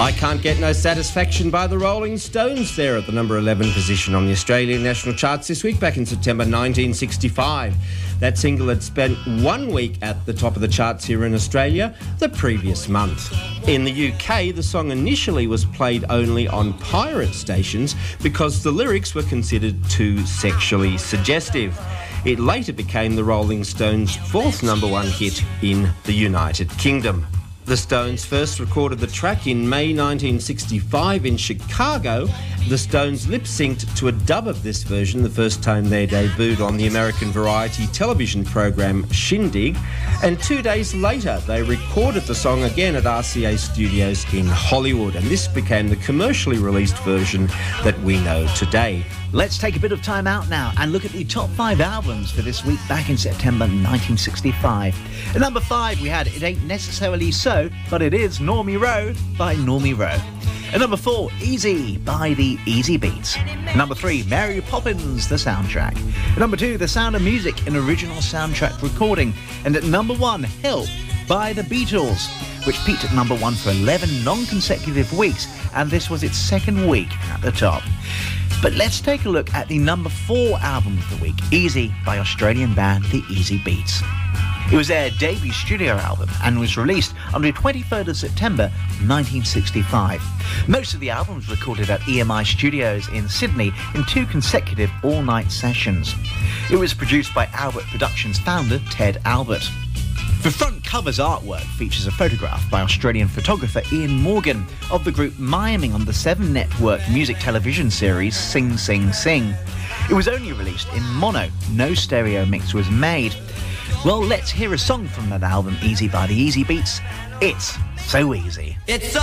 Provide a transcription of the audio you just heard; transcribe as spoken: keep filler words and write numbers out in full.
I Can't Get No Satisfaction by the Rolling Stones there at the number eleven position on the Australian national charts this week, back in September nineteen sixty-five. That single had spent one week at the top of the charts here in Australia the previous month. In the U K, the song initially was played only on pirate stations because the lyrics were considered too sexually suggestive. It later became the Rolling Stones' fourth number one hit in the United Kingdom. The Stones first recorded the track in May nineteen sixty-five in Chicago. The Stones lip-synced to a dub of this version the first time they debuted on the American variety television program Shindig, and two days later they recorded the song again at R C A Studios in Hollywood, and this became the commercially released version that we know today. Let's take a bit of time out now and look at the top five albums for this week back in September nineteen sixty-five. At number five, we had It Ain't Necessarily So, But It Is Normie Rowe by Normie Rowe. At number four, Easy by the Easy Beats. At number three, Mary Poppins, the soundtrack. At number two, The Sound of Music, an original soundtrack recording. And at number one, Help by the Beatles, which peaked at number one for eleven non-consecutive weeks, and this was its second week at the top. But let's take a look at the number four album of the week, Easy by Australian band The Easy Beats. It was their debut studio album and was released on the twenty-third of September nineteen sixty-five. Most of the album was recorded at E M I Studios in Sydney in two consecutive all-night sessions. It was produced by Albert Productions founder Ted Albert. The front cover's artwork features a photograph by Australian photographer Ian Morgan of the group miming on the Seven Network music television series Sing Sing Sing. It was only released in mono, no stereo mix was made. Well, let's hear a song from that album, Easy by the Easy Beats. It's So Easy. It's so